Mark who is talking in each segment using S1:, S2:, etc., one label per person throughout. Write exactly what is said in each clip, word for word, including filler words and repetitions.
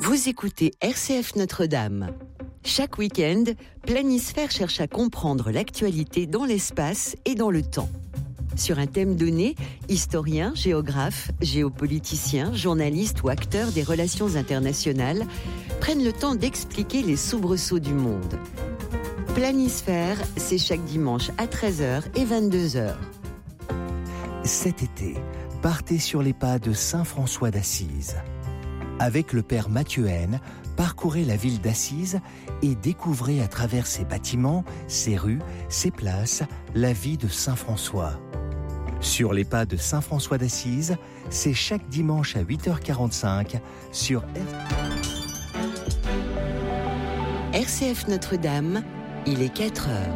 S1: Vous écoutez R C F Notre-Dame. Chaque week-end, Planisphère cherche à comprendre l'actualité dans l'espace et dans le temps. Sur un thème donné, historiens, géographes, géopoliticiens, journalistes ou acteurs des relations internationales prennent le temps d'expliquer les soubresauts du monde. Planisphère, c'est chaque dimanche à treize heures et vingt-deux heures.
S2: Cet été, partez sur les pas de saint François d'Assise. Avec le père Mathieu Haine, parcourez la ville d'Assise et découvrez à travers ses bâtiments, ses rues, ses places, la vie de saint François. Sur les pas de saint François d'Assise, c'est chaque dimanche à huit heures quarante-cinq sur
S1: R C F Notre-Dame, il est quatre heures.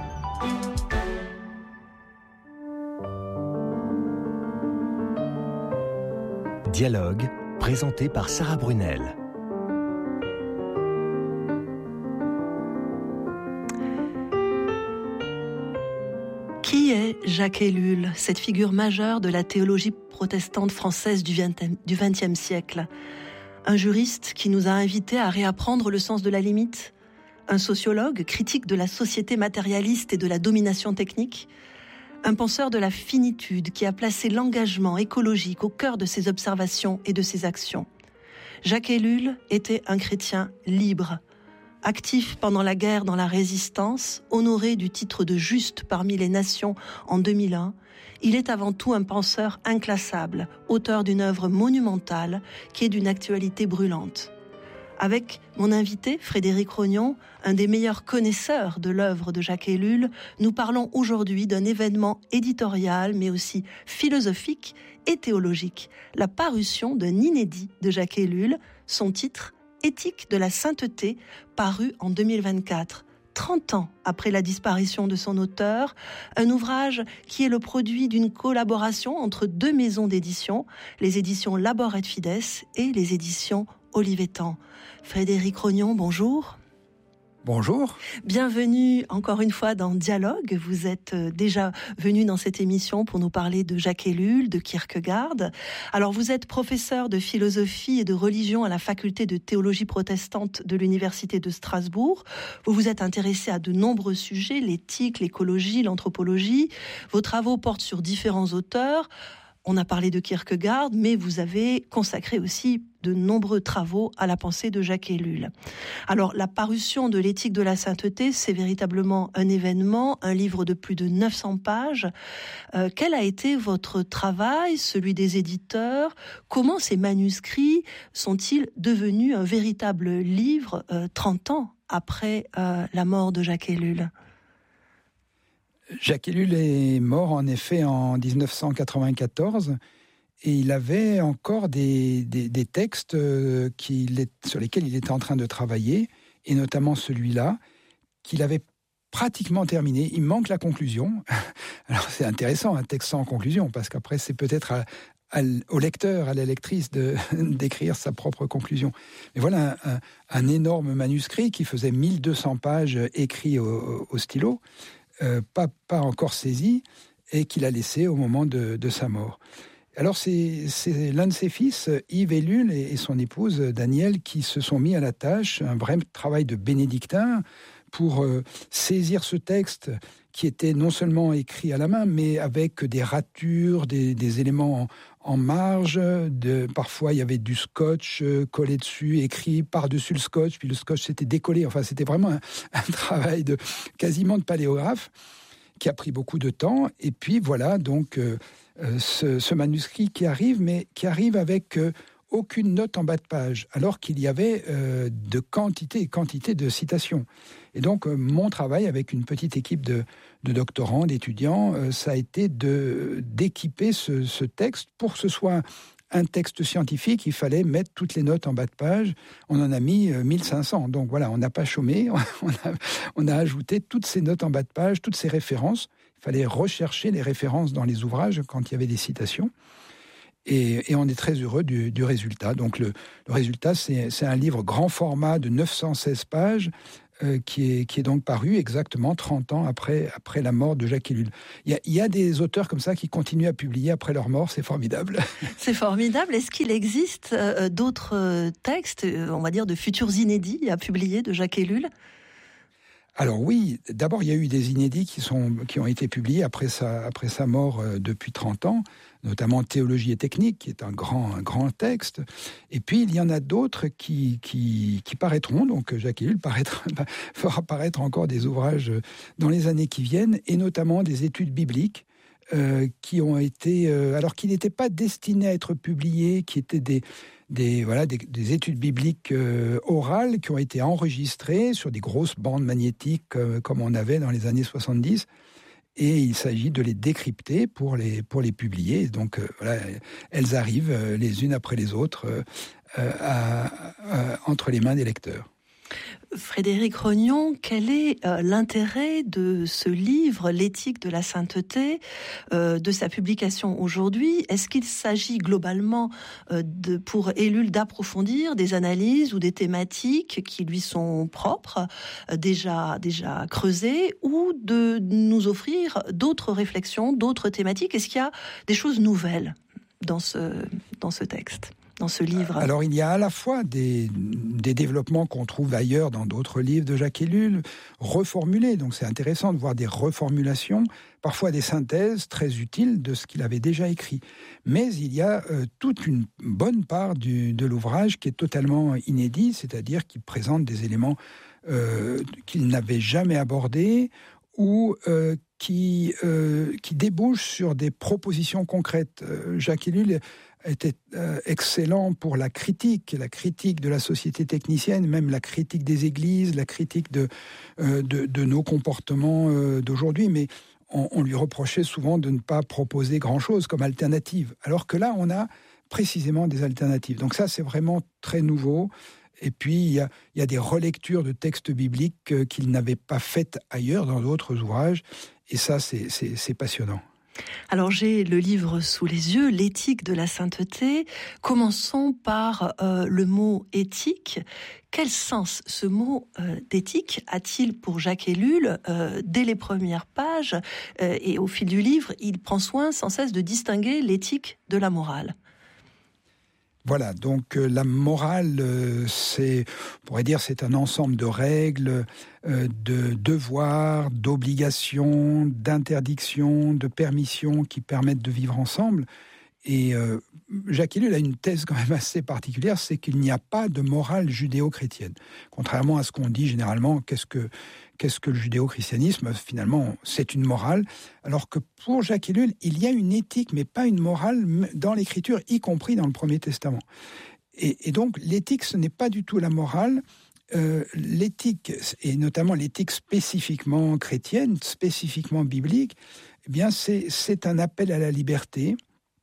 S2: Dialogue, présenté par Sarah Brunel.
S3: Qui est Jacques Ellul, cette figure majeure de la théologie protestante française du vingtième siècle? Un juriste qui nous a invités à réapprendre le sens de la limite? Un sociologue critique de la société matérialiste et de la domination technique? Un penseur de la finitude qui a placé l'engagement écologique au cœur de ses observations et de ses actions. Jacques Ellul était un chrétien libre. Actif pendant la guerre dans la résistance, honoré du titre de juste parmi les nations en deux mille un, il est avant tout un penseur inclassable, auteur d'une œuvre monumentale qui est d'une actualité brûlante. Avec mon invité, Frédéric Rognon, un des meilleurs connaisseurs de l'œuvre de Jacques Ellul, nous parlons aujourd'hui d'un événement éditorial, mais aussi philosophique et théologique, la parution d'un inédit de Jacques Ellul, son titre « Éthique de la sainteté », paru en deux mille vingt-quatre. trente ans après la disparition de son auteur, un ouvrage qui est le produit d'une collaboration entre deux maisons d'édition, les éditions Labor et Fides et les éditions Olivetan. Frédéric Rognon, bonjour.
S4: Bonjour.
S3: Bienvenue encore une fois dans Dialogue. Vous êtes déjà venu dans cette émission pour nous parler de Jacques Ellul, de Kierkegaard. Alors vous êtes professeur de philosophie et de religion à la faculté de théologie protestante de l'université de Strasbourg. Vous vous êtes intéressé à de nombreux sujets, l'éthique, l'écologie, l'anthropologie. Vos travaux portent sur différents auteurs. On a parlé de Kierkegaard, mais vous avez consacré aussi de nombreux travaux à la pensée de Jacques Ellul. Alors, la parution de l'éthique de la sainteté, c'est véritablement un événement, un livre de plus de neuf cents pages. Euh, quel a été votre travail, celui des éditeurs? Comment ces manuscrits sont-ils devenus un véritable livre euh, trente ans après euh, la mort de Jacques Ellul?
S4: Jacques Ellul est mort en effet en dix-neuf cent quatre-vingt-quatorze et il avait encore des, des, des textes qu'il est, sur lesquels il était en train de travailler, et notamment celui-là, qu'il avait pratiquement terminé. Il manque la conclusion. Alors c'est intéressant, un texte sans conclusion, parce qu'après c'est peut-être à, à, au lecteur, à la lectrice de, d'écrire sa propre conclusion. Mais voilà un, un, un énorme manuscrit qui faisait mille deux cents pages écrits au, au stylo, Euh, pas, pas encore saisi, et qu'il a laissé au moment de, de sa mort. Alors c'est, c'est l'un de ses fils, Yves Ellul, et, et son épouse Danielle, qui se sont mis à la tâche, un vrai travail de bénédictin, pour euh, saisir ce texte qui était non seulement écrit à la main, mais avec des ratures, des, des éléments en, en marge. De, parfois, il y avait du scotch euh, collé dessus, écrit par-dessus le scotch, puis le scotch s'était décollé. Enfin, c'était vraiment un, un travail de, quasiment de paléographe qui a pris beaucoup de temps. Et puis, voilà, donc, euh, euh, ce, ce manuscrit qui arrive, mais qui arrive avec... Euh, aucune note en bas de page, alors qu'il y avait euh, de quantité et quantité de citations. Et donc, euh, mon travail avec une petite équipe de, de doctorants, d'étudiants, euh, ça a été de, d'équiper ce, ce texte pour que ce soit un texte scientifique. Il fallait mettre toutes les notes en bas de page. On en a mis euh, mille cinq cents. Donc voilà, on n'a pas chômé. On a, on a ajouté toutes ces notes en bas de page, toutes ces références. Il fallait rechercher les références dans les ouvrages quand il y avait des citations. Et, et on est très heureux du, du résultat. Donc le, le résultat, c'est, c'est un livre grand format de neuf cent seize pages, euh, qui, est, qui est donc paru exactement trente ans après, après la mort de Jacques Ellul. Il y, a, il y a des auteurs comme ça qui continuent à publier après leur mort, c'est formidable.
S3: C'est formidable. Est-ce qu'il existe euh, d'autres textes, on va dire de futurs inédits à publier de Jacques Ellul ?
S4: Alors oui, d'abord il y a eu des inédits qui, sont, qui ont été publiés après sa, après sa mort euh, depuis trente ans, notamment Théologie et technique, qui est un grand, un grand texte. Et puis il y en a d'autres qui, qui, qui paraîtront, donc Jacques Ellul paraîtra, fera paraître encore des ouvrages dans les années qui viennent, et notamment des études bibliques, euh, qui ont été, euh, alors qui n'étaient pas destinés à être publiés, qui étaient des... Des, voilà, des, des études bibliques euh, orales qui ont été enregistrées sur des grosses bandes magnétiques euh, comme on avait dans les années soixante-dix. Et il s'agit de les décrypter pour les, pour les publier. Donc euh, voilà, elles arrivent euh, les unes après les autres euh, à, à, entre les mains des lecteurs.
S3: Frédéric Rognon, quel est euh, l'intérêt de ce livre, L'éthique de la sainteté, euh, de sa publication aujourd'hui ? Est-ce qu'il s'agit globalement euh, de, pour Ellul d'approfondir des analyses ou des thématiques qui lui sont propres, euh, déjà, déjà creusées, ou de nous offrir d'autres réflexions, d'autres thématiques ? Est-ce qu'il y a des choses nouvelles dans ce, dans ce texte ? Dans ce livre.
S4: Alors il y a à la fois des, des développements qu'on trouve ailleurs dans d'autres livres de Jacques Ellul, reformulés, donc c'est intéressant de voir des reformulations, parfois des synthèses très utiles de ce qu'il avait déjà écrit. Mais il y a euh, toute une bonne part du, de l'ouvrage qui est totalement inédit, c'est-à-dire qui présente des éléments euh, qu'il n'avait jamais abordés, ou euh, qui, euh, qui débouchent sur des propositions concrètes. Euh, Jacques Ellul était euh, excellent pour la critique, la critique de la société technicienne, même la critique des églises, la critique de, euh, de, de nos comportements euh, d'aujourd'hui, mais on, on lui reprochait souvent de ne pas proposer grand-chose comme alternative, alors que là, on a précisément des alternatives. Donc ça, c'est vraiment très nouveau. Et puis, il y a, il y a des relectures de textes bibliques euh, qu'il n'avait pas faites ailleurs dans d'autres ouvrages, et ça, c'est, c'est, c'est passionnant.
S3: Alors j'ai le livre sous les yeux, L'éthique de la sainteté. Commençons par euh, le mot éthique. Quel sens ce mot euh, d'éthique a-t-il pour Jacques Ellul euh, dès les premières pages euh, et au fil du livre, il prend soin sans cesse de distinguer l'éthique de la morale.
S4: Voilà, donc euh, la morale, euh, c'est, on pourrait dire, c'est un ensemble de règles, euh, de devoirs, d'obligations, d'interdictions, de permissions qui permettent de vivre ensemble. Et euh, Jacques Ellul a une thèse quand même assez particulière, c'est qu'il n'y a pas de morale judéo-chrétienne. Contrairement à ce qu'on dit généralement, qu'est-ce que, qu'est-ce que le judéo-christianisme ? Finalement, c'est une morale. Alors que pour Jacques Ellul, il y a une éthique, mais pas une morale dans l'Écriture, y compris dans le Premier Testament. Et, et donc, l'éthique, ce n'est pas du tout la morale. Euh, l'éthique, et notamment l'éthique spécifiquement chrétienne, spécifiquement biblique, eh bien, c'est, c'est un appel à la liberté.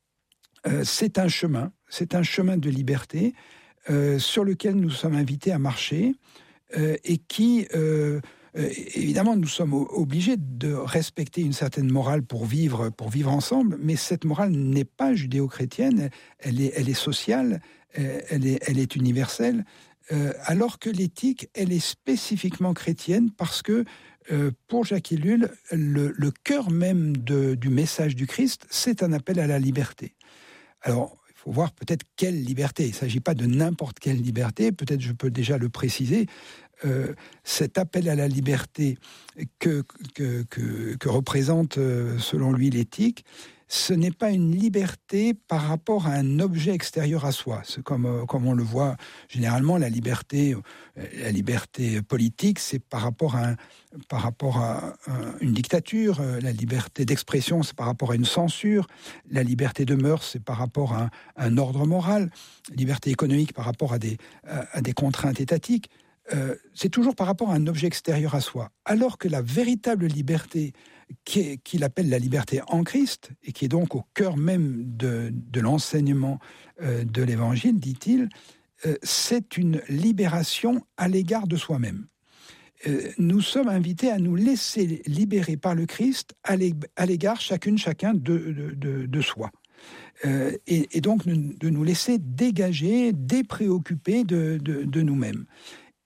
S4: Euh, c'est un chemin, c'est un chemin de liberté euh, sur lequel nous sommes invités à marcher euh, et qui, euh, euh, évidemment, nous sommes obligés de respecter une certaine morale pour vivre, pour vivre ensemble, mais cette morale n'est pas judéo-chrétienne, elle est, elle est sociale, elle est, elle est universelle, euh, alors que l'éthique, elle est spécifiquement chrétienne parce que Euh, pour Jacques Ellul, le, le cœur même de, du message du Christ, c'est un appel à la liberté. Alors, il faut voir peut-être quelle liberté. Il ne s'agit pas de n'importe quelle liberté, peut-être je peux déjà le préciser. Euh, cet appel à la liberté que, que, que, que représente, euh, selon lui, l'éthique, ce n'est pas une liberté par rapport à un objet extérieur à soi. C'est comme, euh, comme on le voit généralement, la liberté, euh, la liberté politique, c'est par rapport à, un, par rapport à un, une dictature. Euh, la liberté d'expression, c'est par rapport à une censure. La liberté de mœurs, c'est par rapport à un, à un ordre moral. La liberté économique, par rapport à des, à, à des contraintes étatiques. Euh, c'est toujours par rapport à un objet extérieur à soi. Alors que la véritable liberté, qui est, qu'il appelle la liberté en Christ, et qui est donc au cœur même de, de l'enseignement euh, de l'Évangile, dit-il, euh, c'est une libération à l'égard de soi-même. Euh, nous sommes invités à nous laisser libérer par le Christ à l'égard chacune, chacun de, de, de, de soi. Euh, et, et donc de nous laisser dégager, dépréoccuper de, de, de nous-mêmes.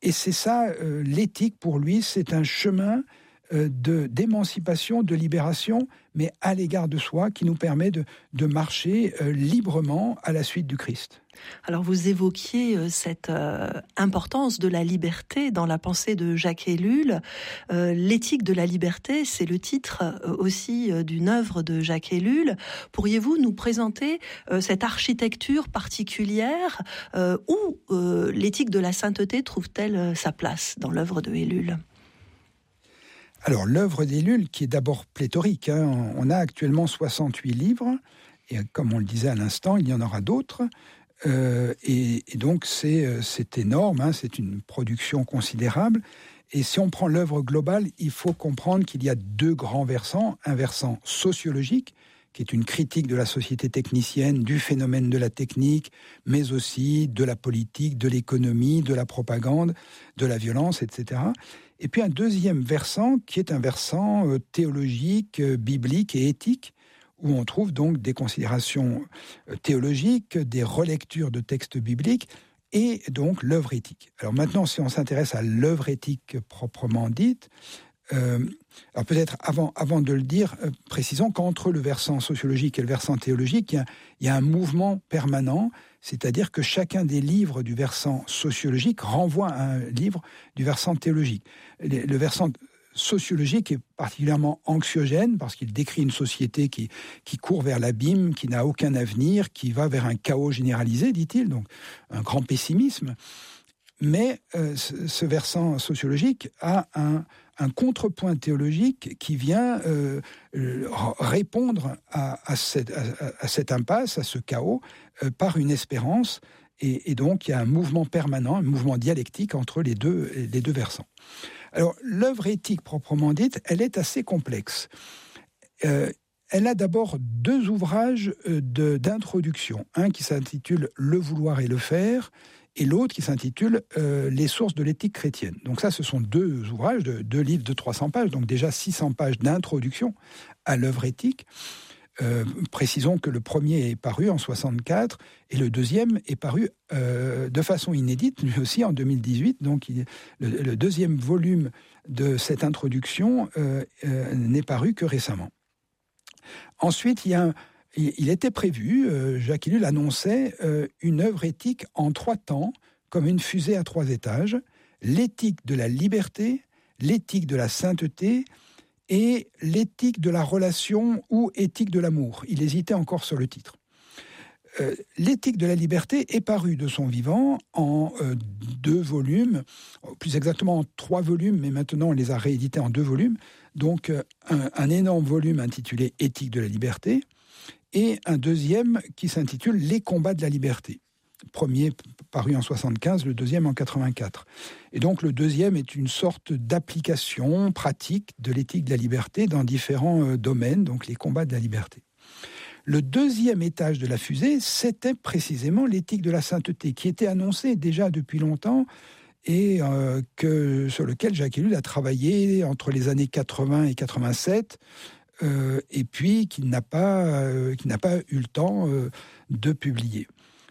S4: Et c'est ça, euh, l'éthique pour lui, c'est un chemin euh, de, d'émancipation, de libération, mais à l'égard de soi, qui nous permet de, de marcher euh, librement à la suite du Christ.
S3: Alors vous évoquiez euh, cette euh, importance de la liberté dans la pensée de Jacques Ellul. Euh, L'éthique de la liberté, c'est le titre euh, aussi euh, d'une œuvre de Jacques Ellul. Pourriez-vous nous présenter euh, cette architecture particulière euh, où euh, l'éthique de la sainteté trouve-t-elle euh, sa place dans l'œuvre de Ellul ?
S4: Alors l'œuvre d'Ellul, qui est d'abord pléthorique, hein, on a actuellement soixante-huit livres, et comme on le disait à l'instant, il y en aura d'autres. Euh, et, et donc c'est, c'est énorme, hein, c'est une production considérable. Et si on prend l'œuvre globale, il faut comprendre qu'il y a deux grands versants. Un versant sociologique, qui est une critique de la société technicienne, du phénomène de la technique, mais aussi de la politique, de l'économie, de la propagande, de la violence, et cetera. Et puis un deuxième versant, qui est un versant euh, théologique, euh, biblique et éthique, où on trouve donc des considérations théologiques, des relectures de textes bibliques, et donc l'œuvre éthique. Alors maintenant, si on s'intéresse à l'œuvre éthique proprement dite, euh, alors peut-être avant, avant de le dire, euh, précisons qu'entre le versant sociologique et le versant théologique, il y a, il y a un mouvement permanent, c'est-à-dire que chacun des livres du versant sociologique renvoie à un livre du versant théologique. Le, le versant sociologique est particulièrement anxiogène parce qu'il décrit une société qui, qui court vers l'abîme, qui n'a aucun avenir, qui va vers un chaos généralisé, dit-il, donc un grand pessimisme. Mais euh, ce, ce versant sociologique a un, un contrepoint théologique qui vient euh, répondre à, à, cette, à, à cette impasse, à ce chaos, euh, par une espérance. Et, et donc, il y a un mouvement permanent, un mouvement dialectique entre les deux, les deux versants. Alors, l'œuvre éthique proprement dite, elle est assez complexe. Euh, elle a d'abord deux ouvrages de, d'introduction. Un qui s'intitule « Le vouloir et le faire » et l'autre qui s'intitule euh, « Les sources de l'éthique chrétienne ». Donc ça, ce sont deux ouvrages, de, deux livres de trois cents pages, donc déjà six cents pages d'introduction à l'œuvre éthique. Euh, précisons que le premier est paru en soixante-quatre et le deuxième est paru euh, de façon inédite, lui aussi en deux mille dix-huit. Donc il, le, le deuxième volume de cette introduction euh, euh, n'est paru que récemment. Ensuite, il, y a un, il, il était prévu, euh, Jacques Ellul annonçait euh, une œuvre éthique en trois temps, comme une fusée à trois étages, l'éthique de la liberté, l'éthique de la sainteté et l'éthique de la relation ou éthique de l'amour. Il hésitait encore sur le titre. Euh, l'éthique de la liberté est parue de son vivant en euh, deux volumes, plus exactement en trois volumes, mais maintenant on les a réédités en deux volumes. Donc euh, un, un énorme volume intitulé « Éthique de la liberté » et un deuxième qui s'intitule « Les combats de la liberté ». Premier paru en soixante-quinze, le deuxième en quatre-vingt-quatre. Et donc le deuxième est une sorte d'application pratique de l'éthique de la liberté dans différents euh, domaines, donc les combats de la liberté. Le deuxième étage de la fusée, c'était précisément l'éthique de la sainteté, qui était annoncée déjà depuis longtemps et euh, que, sur lequel Jacques Ellul a travaillé entre les années quatre-vingts et quatre-vingt-sept, euh, et puis qu'il n'a pas, euh, qu'il n'a pas eu le temps euh, de publier.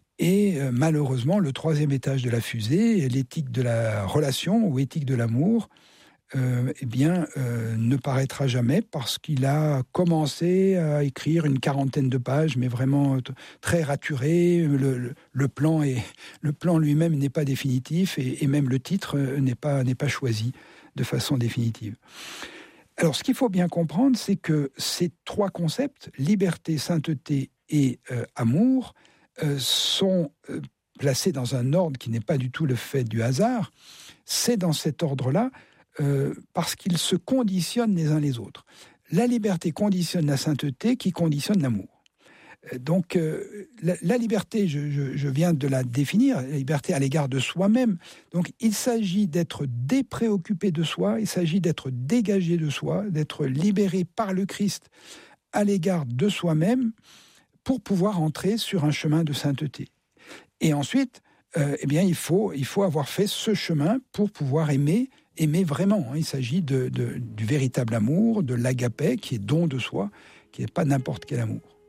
S4: Et euh, malheureusement, le troisième étage de la fusée, l'éthique de la relation ou éthique de l'amour, euh, eh bien, euh, ne paraîtra jamais parce qu'il a commencé à écrire une quarantaine de pages, mais vraiment t- très raturé. Le, le, le, plan est, le plan lui-même n'est pas définitif et, et même le titre n'est pas, n'est pas choisi de façon définitive. Alors, ce qu'il faut bien comprendre, c'est que ces trois concepts, liberté, sainteté et euh, amour, Euh, sont euh, placés dans un ordre qui n'est pas du tout le fait du hasard. C'est dans cet ordre-là euh, parce qu'ils se conditionnent les uns les autres. La liberté conditionne la sainteté qui conditionne l'amour. Euh, donc euh, la, la liberté, je, je, je viens de la définir, la liberté à l'égard de soi-même. Donc il s'agit d'être dépréoccupé de soi, il s'agit d'être dégagé de soi, d'être libéré par le Christ à l'égard de soi-même, pour pouvoir entrer sur un chemin de sainteté. Et ensuite, euh, eh bien, il faut, il faut avoir fait ce chemin pour pouvoir aimer, aimer vraiment. Il s'agit de, de, du véritable amour, de l'agapé, qui est don de soi, qui n'est pas n'importe quel amour.